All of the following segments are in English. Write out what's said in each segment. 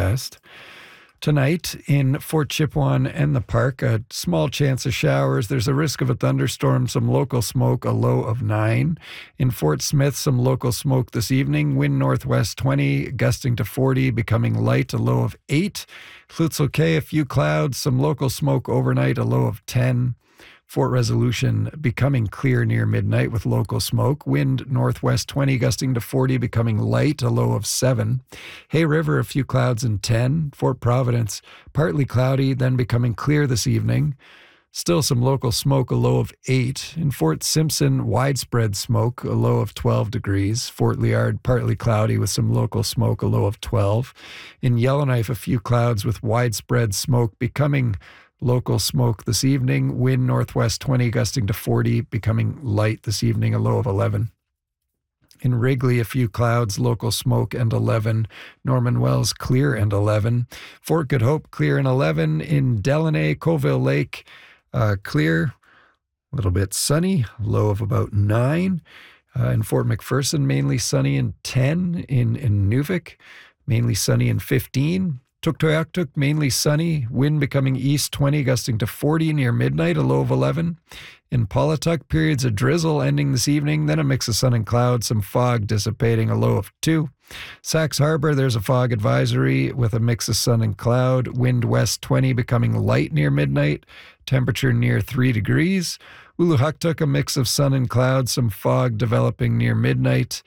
northwest. Tonight in Fort Chipewyan and the Park, a small chance of showers. There's a risk of a thunderstorm, some local smoke, a low of 9. In Fort Smith, some local smoke this evening. Wind northwest 20, gusting to 40, becoming light, a low of 8. Hlutzel K'e, a few clouds, some local smoke overnight, a low of 10. Fort Resolution becoming clear near midnight with local smoke. Wind northwest 20, gusting to 40, becoming light, a low of 7. Hay River, a few clouds and 10. Fort Providence, partly cloudy, then becoming clear this evening. Still some local smoke, a low of 8. In Fort Simpson, widespread smoke, a low of 12 degrees. Fort Liard, partly cloudy with some local smoke, a low of 12. In Yellowknife, a few clouds with widespread smoke, becoming local smoke this evening. Wind northwest 20, gusting to 40, becoming light this evening, a low of 11. In Wrigley, a few clouds, local smoke, and 11. Norman Wells, clear and 11. Fort Good Hope, clear and 11. In Delaney, Coville Lake, clear, a little bit sunny, low of about 9. In Fort McPherson, mainly sunny and 10. In Nuvik, mainly sunny and 15. Tuktoyaktuk, mainly sunny, wind becoming east 20, gusting to 40 near midnight, a low of 11. In Pawlatuck, periods of drizzle ending this evening, then a mix of sun and cloud, some fog dissipating, a low of 2. Sax Harbor, there's a fog advisory with a mix of sun and cloud, wind west 20, becoming light near midnight, temperature near 3 degrees. Uluhaktuk, a mix of sun and cloud, some fog developing near midnight,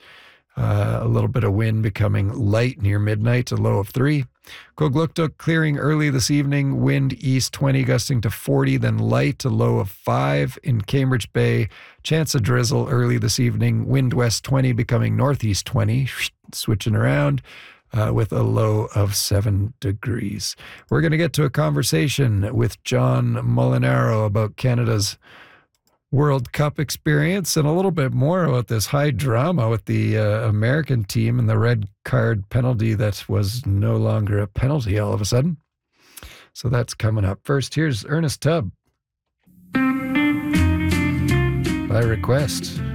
a little bit of wind becoming light near midnight, a low of 3. Kogluktuk, clearing early this evening, wind east 20, gusting to 40, then light, a low of 5. In Cambridge Bay, chance of drizzle early this evening, wind west 20, becoming northeast 20, switching around, with a low of 7 degrees. We're going to get to a conversation with John Molinaro about Canada's World Cup experience and a little bit more about this high drama with the American team and the red card penalty that was no longer a penalty all of a sudden. So that's coming up. First, here's Ernest Tubb by request.